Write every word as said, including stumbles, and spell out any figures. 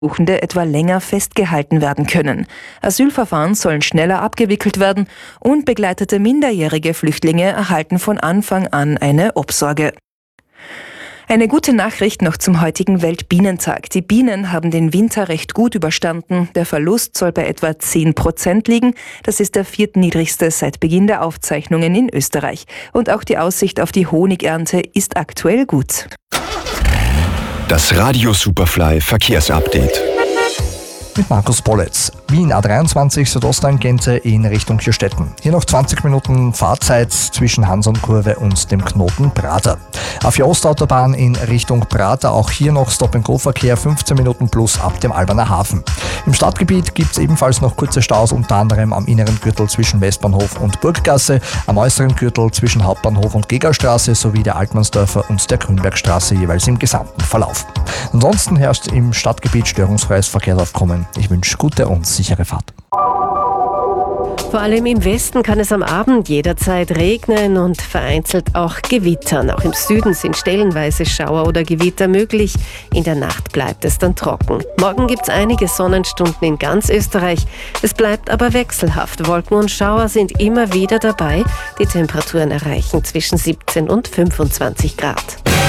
Suchende etwa länger festgehalten werden können. Asylverfahren sollen schneller abgewickelt werden und begleitete minderjährige Flüchtlinge erhalten von Anfang an eine Obsorge. Eine gute Nachricht noch zum heutigen Weltbienentag. Die Bienen haben den Winter recht gut überstanden. Der Verlust soll bei etwa zehn Prozent liegen. Das ist der viertniedrigste seit Beginn der Aufzeichnungen in Österreich. Und auch die Aussicht auf die Honigernte ist aktuell gut. Das Radio Superfly Verkehrsupdate. Mit Markus Bolletz. Wien A dreiundzwanzig Südosttangente in Richtung Jürstetten. Hier noch zwanzig Minuten Fahrzeit zwischen Hansonkurve und dem Knoten Prater. Auf der Ostautobahn in Richtung Prater auch hier noch Stop-and-Go-Verkehr, fünfzehn Minuten plus ab dem Alberner Hafen. Im Stadtgebiet gibt es ebenfalls noch kurze Staus, unter anderem am inneren Gürtel zwischen Westbahnhof und Burggasse, am äußeren Gürtel zwischen Hauptbahnhof und Gegerstraße sowie der Altmannsdörfer und der Grünbergstraße jeweils im gesamten Verlauf. Ansonsten herrscht im Stadtgebiet störungsfreies Verkehrsaufkommen. Ich wünsche gute und sichere Fahrt. Vor allem im Westen kann es am Abend jederzeit regnen und vereinzelt auch gewittern. Auch im Süden sind stellenweise Schauer oder Gewitter möglich. In der Nacht bleibt es dann trocken. Morgen gibt es einige Sonnenstunden in ganz Österreich. Es bleibt aber wechselhaft. Wolken und Schauer sind immer wieder dabei. Die Temperaturen erreichen zwischen siebzehn und fünfundzwanzig Grad.